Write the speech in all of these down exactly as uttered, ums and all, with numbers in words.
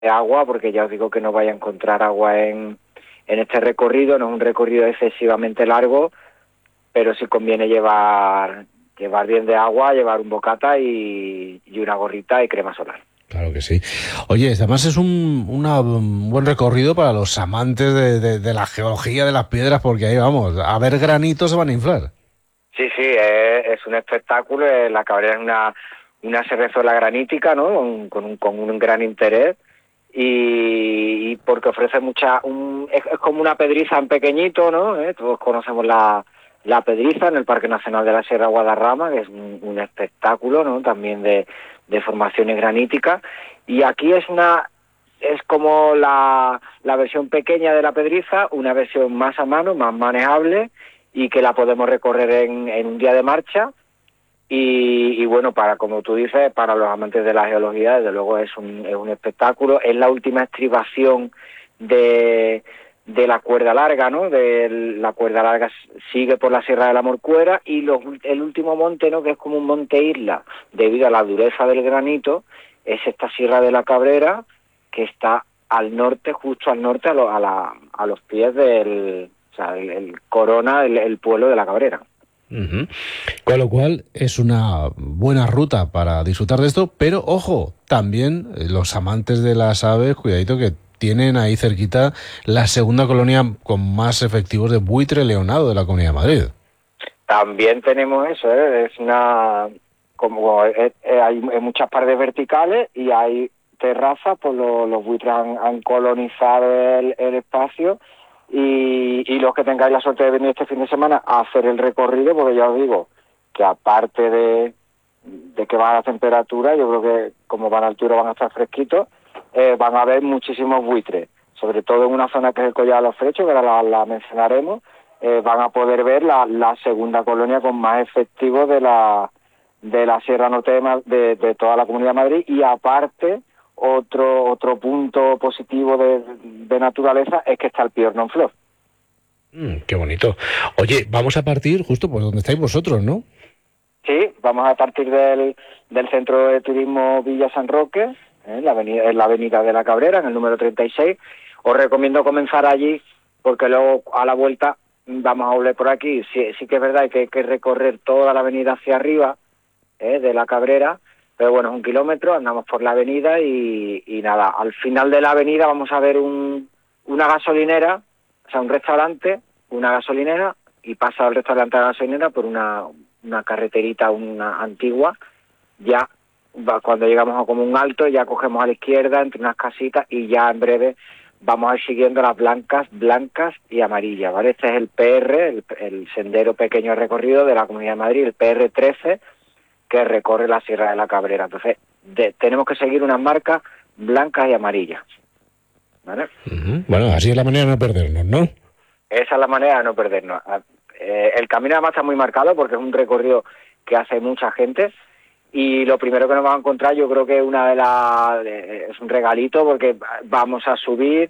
de agua, porque ya os digo que no vais a encontrar agua en, en este recorrido. No es un recorrido excesivamente largo, pero sí conviene llevar llevar bien de agua, llevar un bocata y, y una gorrita y crema solar. Claro que sí. Oye, además es un, una, un buen recorrido para los amantes de, de, de la geología de las piedras, porque ahí vamos, a ver granitos se van a inflar. Sí, sí, es, es un espectáculo. La Cabrera es una, una serrezuela granítica, ¿no? Un, con, un, con un gran interés. Y, y porque ofrece mucha... Un, es, es como una pedriza en pequeñito, ¿no? ¿Eh? Todos conocemos la, la pedriza en el Parque Nacional de la Sierra Guadarrama, que es un, un espectáculo, ¿no? También de, de formaciones graníticas. Y aquí es una... es como la, la versión pequeña de la pedriza, una versión más a mano, más manejable, y que la podemos recorrer en, en un día de marcha. Y, y bueno, para, como tú dices, para los amantes de la geología, desde luego es un, es un espectáculo. Es la última estribación de, de la cuerda larga, ¿no? De la cuerda larga sigue por la Sierra de la Morcuera, y los, el último monte, ¿no? Que es como un monte isla, debido a la dureza del granito, es esta Sierra de la Cabrera, que está al norte, justo al norte, a, lo, a, la, a los pies del... O sea, el, el corona el, el pueblo de la Cabrera. Uh-huh. Con lo cual es una buena ruta para disfrutar de esto, pero ojo, también los amantes de las aves, cuidadito que tienen ahí cerquita la segunda colonia con más efectivos de buitre leonado de la Comunidad de Madrid. También tenemos eso, ¿eh? Es una... como es, es, hay muchas paredes verticales y hay terrazas, pues lo, los buitres han, han colonizado el, el espacio. Y, y los que tengáis la suerte de venir este fin de semana a hacer el recorrido, porque ya os digo que aparte de, de que va a la temperatura, yo creo que como van a altura van a estar fresquitos, eh, van a haber muchísimos buitres, sobre todo en una zona que es el Collar de los Frechos, que ahora la, la mencionaremos. Eh, van a poder ver la, la segunda colonia con más efectivos de la de la Sierra Norte de, de, de toda la Comunidad de Madrid. Y aparte, Otro otro punto positivo de, de naturaleza es que está el piorno en flor. Mm, qué bonito. Oye, vamos a partir justo por donde estáis vosotros, ¿no? Sí, vamos a partir del, del Centro de Turismo Villa San Roque, ¿eh? la avenida, en la Avenida de la Cabrera, en el número treinta y seis. Os recomiendo comenzar allí, porque luego a la vuelta vamos a volver por aquí. Sí, sí que es verdad que hay que recorrer toda la avenida hacia arriba, ¿eh? de la Cabrera. Pero bueno, es un kilómetro, andamos por la avenida y, y nada, al final de la avenida vamos a ver un, una gasolinera, o sea, un restaurante, una gasolinera, y pasa del restaurante a la gasolinera por una, una carreterita, una antigua. Ya va, cuando llegamos a como un alto, ya cogemos a la izquierda entre unas casitas y ya en breve vamos a ir siguiendo las blancas, blancas y amarillas, ¿vale? Este es el P R, el, el sendero pequeño recorrido de la Comunidad de Madrid, el P R trece, que recorre la Sierra de la Cabrera. Entonces, de, tenemos que seguir unas marcas blancas y amarillas, ¿vale? Uh-huh. Bueno, así es la manera de no perdernos, ¿no? Esa es la manera de no perdernos. Eh, el camino además está muy marcado porque es un recorrido que hace mucha gente, y lo primero que nos vamos a encontrar, yo creo que una de las... es un regalito, porque vamos a subir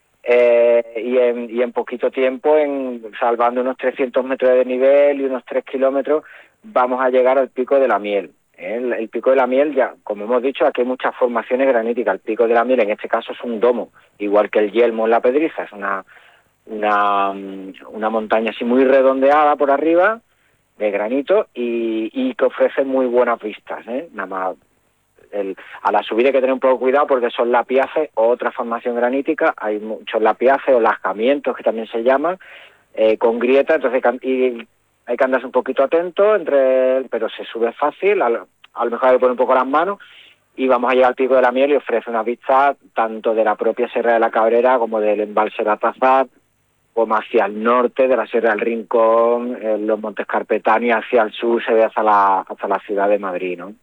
eh, y, en, y en poquito tiempo, en salvando unos trescientos metros de nivel y unos tres kilómetros, vamos a llegar al Pico de la Miel. ¿eh? El, el Pico de la Miel, ya como hemos dicho, aquí hay muchas formaciones graníticas. El Pico de la Miel en este caso es un domo, igual que el Yelmo en la Pedriza, es una, una, una montaña así muy redondeada por arriba, de granito, y, y que ofrece muy buenas vistas. ¿eh? Nada más, el, a la subida hay que tener un poco de cuidado porque son lapiaces o otra formación granítica, hay muchos lapiaces o lascamientos que también se llaman, eh, con grietas, entonces y, hay que andarse un poquito atento, entre, pero se sube fácil, a lo, a lo mejor hay que poner un poco las manos, y vamos a llegar al Pico de la Miel, y ofrece una vista tanto de la propia Sierra de la Cabrera como del embalse de Atazar, como hacia el norte de la Sierra del Rincón, eh, los Montes Carpetani, hacia el sur se ve hasta la, hasta la ciudad de Madrid, ¿no?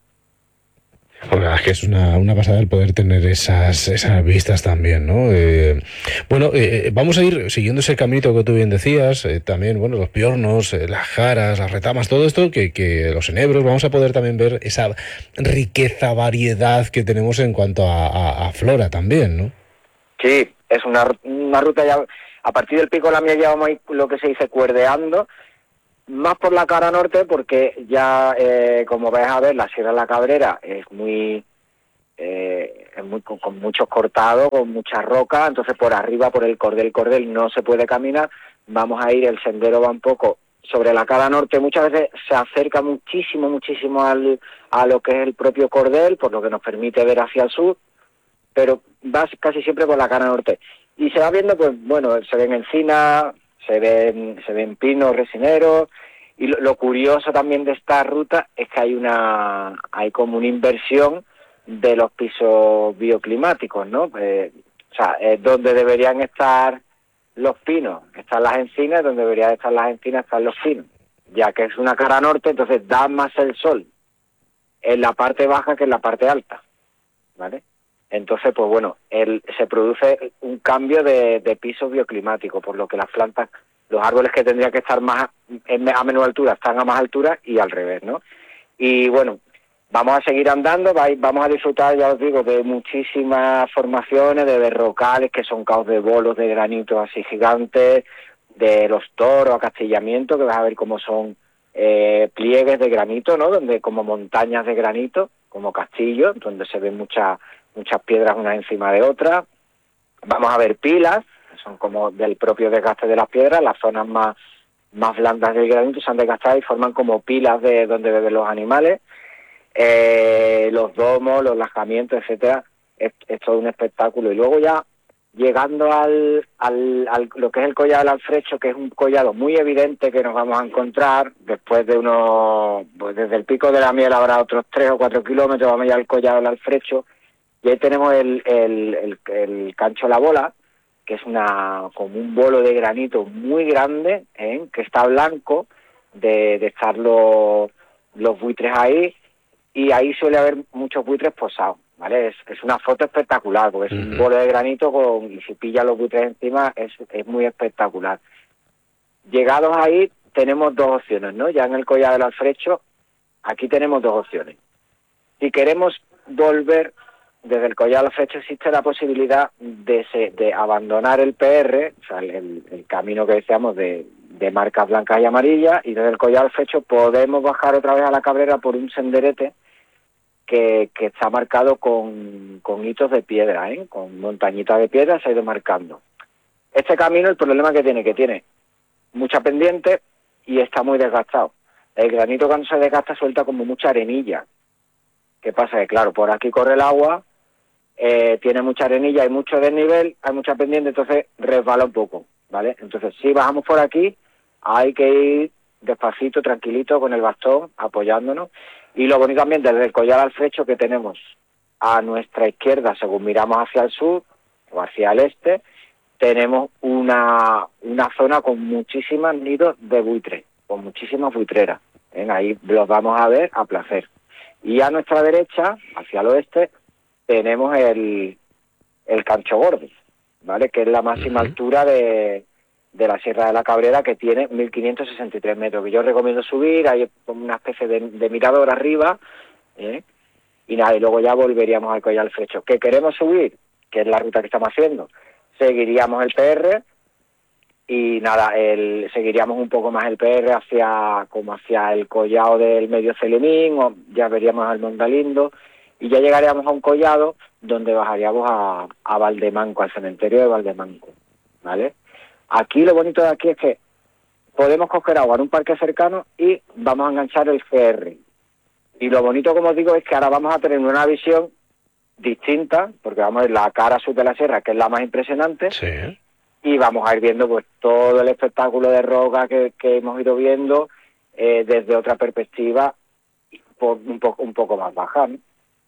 Bueno, es que es una, una pasada el poder tener esas, esas vistas también, ¿no? Eh, bueno, eh, vamos a ir siguiendo ese caminito que tú bien decías, eh, también, bueno, los piornos, eh, las jaras, las retamas, todo esto, que, que los enebros, vamos a poder también ver esa riqueza, variedad que tenemos en cuanto a, a, a flora también, ¿no? Sí, es una, una ruta ya, a partir del Pico de la Miel ya vamos a ir lo que se dice cuerdeando, más por la cara norte, porque ya, eh, como vais a ver, la Sierra de la Cabrera es muy eh, es muy, con, con muchos cortados, con muchas rocas, entonces por arriba, por el cordel, cordel no se puede caminar, vamos a ir, el sendero va un poco sobre la cara norte, muchas veces se acerca muchísimo, muchísimo al, a lo que es el propio cordel, por lo que nos permite ver hacia el sur, pero va casi siempre por la cara norte. Y se va viendo, pues bueno, se ven encinas, se ven, se ven pinos resineros, y lo, lo curioso también de esta ruta es que hay una, hay como una inversión de los pisos bioclimáticos, ¿no? Eh, o sea, es donde deberían estar los pinos, están las encinas, donde deberían estar las encinas están los pinos, ya que es una cara norte, entonces da más el sol en la parte baja que en la parte alta, ¿vale? Entonces, pues bueno, el, se produce un cambio de, de piso bioclimático, por lo que las plantas, los árboles que tendrían que estar más en, a menor altura, están a más altura y al revés, ¿no? Y bueno, vamos a seguir andando, vamos a disfrutar, ya os digo, de muchísimas formaciones, de berrocales, que son caos de bolos de granito así gigantes, de los toros, acastillamiento, que vas a ver cómo son eh, pliegues de granito, ¿no? Donde como montañas de granito, como castillos, donde se ven muchas muchas piedras unas encima de otras. Vamos a ver pilas, que son como del propio desgaste de las piedras, las zonas más, más blandas del granito se han desgastado y forman como pilas de donde beben los animales. Eh, los domos, los lascamientos, etcétera, es, es todo un espectáculo. Y luego ya llegando al, al, al lo que es el collado del Alfrecho, que es un collado muy evidente que nos vamos a encontrar después de unos, pues desde el Pico de la Miel habrá otros tres o cuatro kilómetros, vamos ya al collado del Alfrecho, y ahí tenemos el, el, el, el Cancho La Bola, que es una como un bolo de granito muy grande, ¿eh? Que está blanco de, de estar los, los buitres ahí, y ahí suele haber muchos buitres posados, ¿vale? Es, es una foto espectacular, porque es uh-huh. un bolo de granito con, y si pillan los buitres encima es, es muy espectacular. Llegados ahí tenemos dos opciones, ¿no? Ya en el Collado del Alfrecho, aquí tenemos dos opciones. Si queremos volver desde el Collado del Alfrecho, existe la posibilidad de, se, de abandonar el P R, o sea, el, el camino que decíamos de, de marcas blancas y amarillas, y desde el Collado del Alfrecho podemos bajar otra vez a la Cabrera por un senderete que, que está marcado con, con hitos de piedra, ¿eh? Con montañitas de piedra se ha ido marcando. Este camino, el problema que tiene, que tiene mucha pendiente y está muy desgastado. El granito cuando se desgasta suelta como mucha arenilla. ¿Qué pasa? Que claro, por aquí corre el agua, eh, tiene mucha arenilla, hay mucho desnivel, hay mucha pendiente, entonces resbala un poco, ¿vale? Entonces si bajamos por aquí, hay que ir despacito, tranquilito, con el bastón, apoyándonos. Y lo bonito también desde el Collado del Alfrecho que tenemos a nuestra izquierda, según miramos hacia el sur o hacia el este, tenemos una, una zona con muchísimos nidos de buitres, con muchísimas buitreras. ¿eh? Ahí los vamos a ver a placer. Y a nuestra derecha, hacia el oeste, tenemos el, el Cancho Gordo, ¿vale? Que es la máxima uh-huh. altura de, de la Sierra de la Cabrera, que tiene mil quinientos sesenta y tres metros, que yo recomiendo subir, hay una especie de, de mirador arriba, ¿eh? y nada, y luego ya volveríamos al Collado del Alfrecho. ¿Qué queremos subir? Que es la ruta que estamos haciendo. Seguiríamos el P R, y nada, el, seguiríamos un poco más el P R hacia como hacia el collado del Medio Celemín, o ya veríamos al Mondalindo, y ya llegaríamos a un collado donde bajaríamos a, a Valdemanco, al cementerio de Valdemanco, ¿vale? Aquí lo bonito de aquí es que podemos coger agua en un parque cercano y vamos a enganchar el G R. Y lo bonito, como os digo, es que ahora vamos a tener una visión distinta, porque vamos a ver la cara sur de la sierra, que es la más impresionante, sí. y vamos a ir viendo pues todo el espectáculo de roca que, que hemos ido viendo eh, desde otra perspectiva, por un poco un poco más baja, ¿no?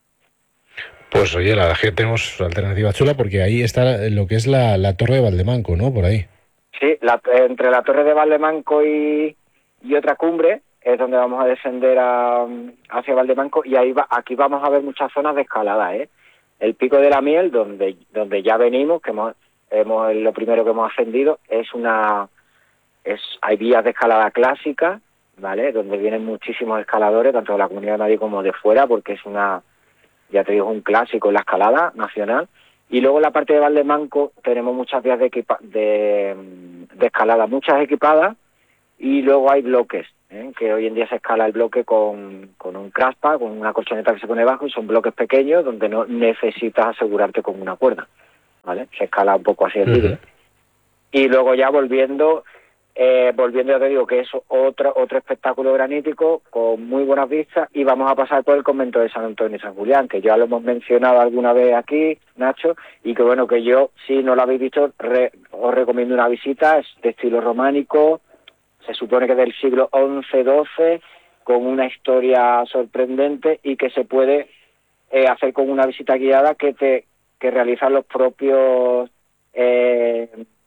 Pues oye, la verdad es que tenemos alternativa chula, porque ahí está lo que es la, la Torre de Valdemanco, ¿no? Por ahí. Sí, la, entre la Torre de Valdemanco y, y otra cumbre es donde vamos a descender a, hacia Valdemanco, y ahí va, aquí vamos a ver muchas zonas de escalada, ¿eh? El Pico de la Miel, donde donde ya venimos, que hemos, hemos lo primero que hemos ascendido, es una es hay vías de escalada clásica, ¿vale? Donde vienen muchísimos escaladores, tanto de la Comunidad de Madrid como de fuera, porque es una, ya te digo, un clásico en la escalada nacional. Y luego en la parte de Valdemanco tenemos muchas vías de, equipa de, de escalada, muchas equipadas, y luego hay bloques ¿eh? Que hoy en día se escala el bloque con, con un crashpad, con una colchoneta que se pone bajo, y son bloques pequeños donde no necesitas asegurarte con una cuerda, ¿vale? Se escala un poco así el vídeo. Uh-huh. Y luego ya volviendo, eh, volviendo ya te digo que es otro, otro espectáculo granítico con muy buenas vistas, y vamos a pasar por el convento de San Antonio y San Julián, que ya lo hemos mencionado alguna vez aquí, Nacho, y que bueno, que yo, si no lo habéis visto, re, os recomiendo una visita. Es de estilo románico, se supone que del siglo once doce, con una historia sorprendente, y que se puede eh, hacer con una visita guiada que te que realizan los propios eh,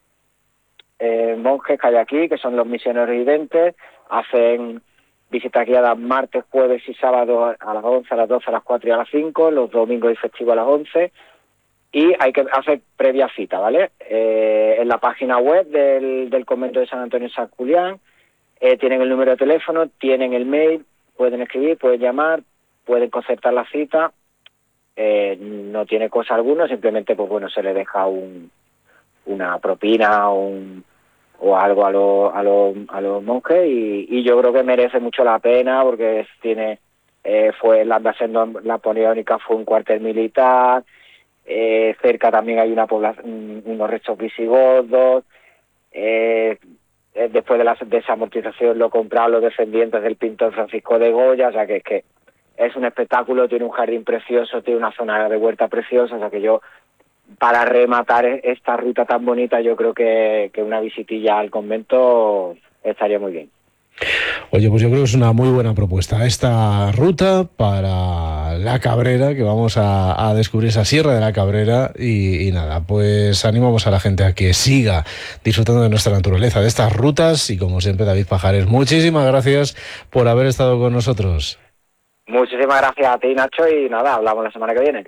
eh, monjes que hay aquí, que son los misioneros residentes. Hacen visitas guiadas martes, jueves y sábados a las once, a las doce, a las cuatro y a las cinco, los domingos y festivos a las once, y hay que hacer previa cita, ¿vale? Eh, en la página web del, del convento de San Antonio y San Julián eh, tienen el número de teléfono, tienen el mail, pueden escribir, pueden llamar, pueden concertar la cita. Eh, no tiene cosa alguna, simplemente pues bueno, se le deja un, una propina o, un, o algo a los a los a los monjes, y, y yo creo que merece mucho la pena, porque es, tiene eh, fue la invasión napoleónica, fue un cuartel militar, eh, cerca también hay una población, unos restos visigodos, eh, después de la desamortización lo compraron los descendientes del pintor Francisco de Goya, o sea que es que es un espectáculo, tiene un jardín precioso, tiene una zona de huerta preciosa, o sea que yo, para rematar esta ruta tan bonita, yo creo que, que una visitilla al convento estaría muy bien. Oye, pues yo creo que es una muy buena propuesta esta ruta para la Cabrera, que vamos a, a descubrir esa Sierra de la Cabrera, y, y nada, pues animamos a la gente a que siga disfrutando de nuestra naturaleza, de estas rutas, y como siempre, David Pajares, muchísimas gracias por haber estado con nosotros. Muchísimas gracias a ti, Nacho, y nada, hablamos la semana que viene.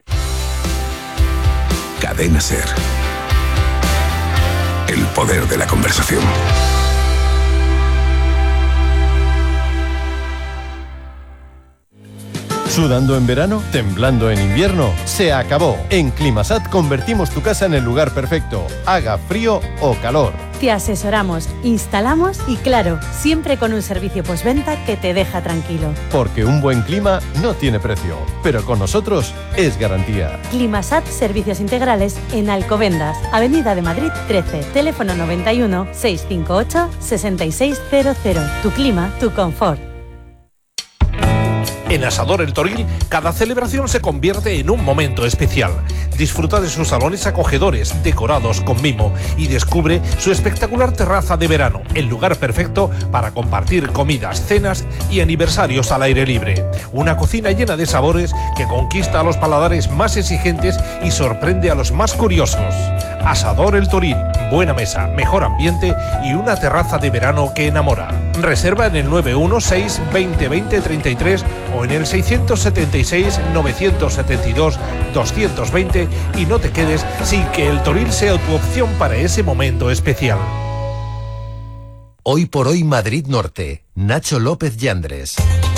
Cadena SER. El poder de la conversación. ¿Sudando en verano? ¿Temblando en invierno? ¡Se acabó! En Climasat convertimos tu casa en el lugar perfecto, haga frío o calor. Te asesoramos, instalamos y, claro, siempre con un servicio postventa que te deja tranquilo. Porque un buen clima no tiene precio, pero con nosotros es garantía. Climasat Servicios Integrales en Alcobendas, Avenida de Madrid trece, teléfono noventa y uno, seiscientos cincuenta y ocho, sesenta y seis cero cero. Tu clima, tu confort. En Asador El Toril, cada celebración se convierte en un momento especial. Disfruta de sus salones acogedores, decorados con mimo, y descubre su espectacular terraza de verano, el lugar perfecto para compartir comidas, cenas y aniversarios al aire libre. Una cocina llena de sabores que conquista a los paladares más exigentes y sorprende a los más curiosos. Asador El Toril, buena mesa, mejor ambiente y una terraza de verano que enamora. Reserva en el nueve uno seis, veinte, veinte, treinta y tres o en el seiscientos setenta y seis, novecientos setenta y dos, doscientos veinte, y no te quedes sin que El Toril sea tu opción para ese momento especial. Hoy por hoy Madrid Norte, Nacho López Yandres.